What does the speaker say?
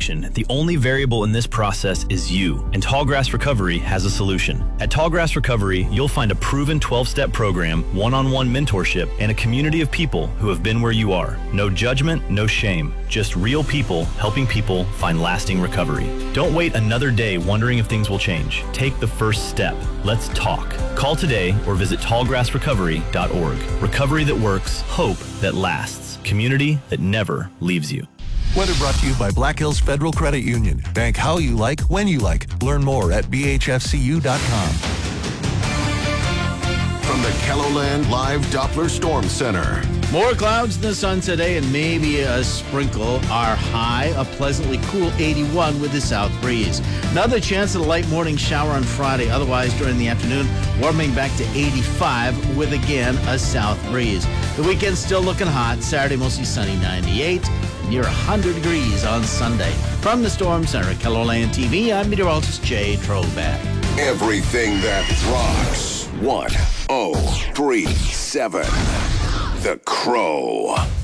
addiction, the only variable in this process is you, and Tallgrass Recovery has a solution. At Tallgrass Recovery, you'll find a proven 12-step program, one-on-one mentorship, and a community of people who have been where you are. No judgment, no shame, just real people helping people find lasting recovery. Don't wait another day wondering if things will change. Take the first step. Let's talk. Call today or visit tallgrassrecovery.org. Recovery that works, hope that lasts, community that never leaves you. Weather brought to you by Black Hills Federal Credit Union. Bank how you like, when you like. Learn more at bhfcu.com. From the KELOLAND Live Doppler Storm Center. More clouds in the sun today and maybe a sprinkle. Our high, a pleasantly cool 81 with the south breeze. Another chance of a light morning shower on Friday. Otherwise, during the afternoon, warming back to 85 with, again, a south breeze. The weekend's still looking hot. Saturday, mostly sunny, 98. Near 100 degrees on Sunday. From the Storm Center at KELOLAND TV, I'm meteorologist Jay Troback. Everything that rocks. 1037. The Crow.